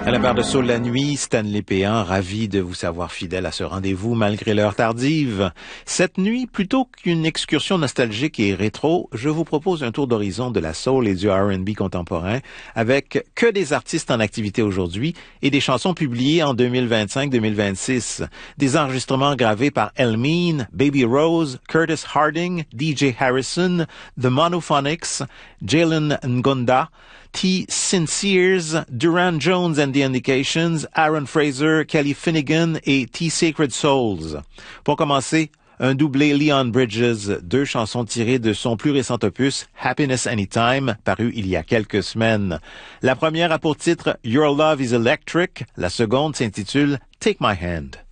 À la barre de Saul la nuit, Stanley Péan, ravi de vous savoir fidèle à ce rendez-vous malgré l'heure tardive. Cette nuit, plutôt qu'une excursion nostalgique et rétro, je vous propose un tour d'horizon de la soul et du R&B contemporain avec que des artistes en activité aujourd'hui et des chansons publiées en 2025-2026. Des enregistrements gravés par Elmine, Baby Rose, Curtis Harding, DJ Harrison, The Monophonics, Jalen Ngonda, T. Sinceres, Duran Jones and the Indications, Aaron Fraser, Kelly Finnegan et T. Sacred Souls. Pour commencer, un doublé Leon Bridges, deux chansons tirées de son plus récent opus, Happiness Anytime, paru il y a quelques semaines. La première a pour titre Your Love is Electric, la seconde s'intitule Take My Hand.